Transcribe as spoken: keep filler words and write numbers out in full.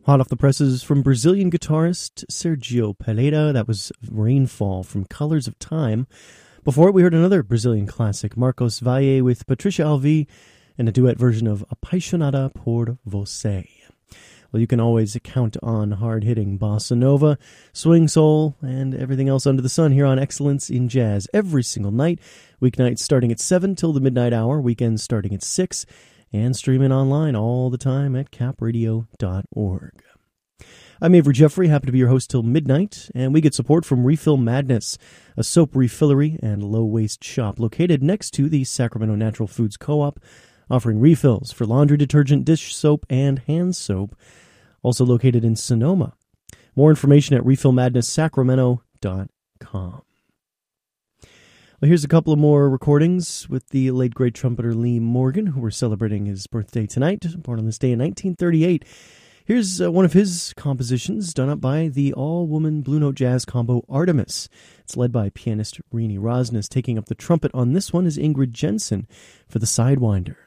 Hot off the presses from Brazilian guitarist Sergio Peleda, that was Rainfall from Colors of Time. Before it, we heard another Brazilian classic, Marcos Valle with Patricia Alvi, and a duet version of Apaixonada por Você. Well, you can always count on hard-hitting bossa nova, swing soul, and everything else under the sun here on Excellence in Jazz every single night. Weeknights starting at seven till the midnight hour, weekends starting at six, and streaming online all the time at cap radio dot org. I'm Avery Jeffrey, happy to be your host till midnight, and we get support from Refill Madness, a soap refillery and low-waste shop located next to the Sacramento Natural Foods Co-op, offering refills for laundry detergent, dish soap, and hand soap, also located in Sonoma. More information at refill madness sacramento dot com. Well, here's a couple of more recordings with the late great trumpeter Lee Morgan, who we're celebrating his birthday tonight, born on this day in nineteen thirty-eight. Here's uh, one of his compositions done up by the all-woman Blue Note Jazz combo Artemis. It's led by pianist Rini Rosnes. Taking up the trumpet on this one is Ingrid Jensen for the Sidewinder.